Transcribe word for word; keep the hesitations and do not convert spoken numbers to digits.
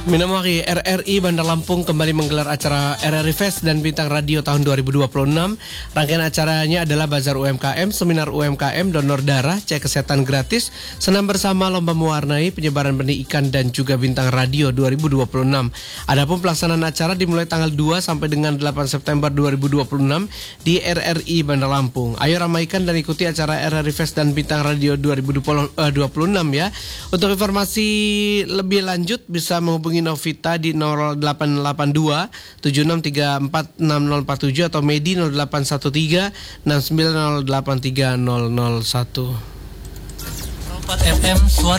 Minamari R R I Bandar Lampung kembali menggelar acara R R I Fest dan Bintang Radio tahun dua ribu dua puluh enam. Rangkaian acaranya adalah Bazar U M K M, Seminar U M K M, Donor Darah, Cek Kesehatan Gratis, Senam Bersama, Lomba Mewarnai, Penyebaran Benih Ikan, dan juga Bintang Radio dua ribu dua puluh enam. Adapun pelaksanaan acara dimulai tanggal dua sampai dengan delapan September dua ribu dua puluh enam di R R I Bandar Lampung. Ayo ramaikan dan ikuti acara R R I Fest dan Bintang Radio dua ribu dua puluh enam ya. Untuk informasi lebih lanjut bisa menghubungi Novita di nol delapan delapan dua tujuh enam tiga empat enam nol empat tujuh atau Medi nol delapan satu tiga enam sembilan nol delapan tiga nol nol satu. F M Suara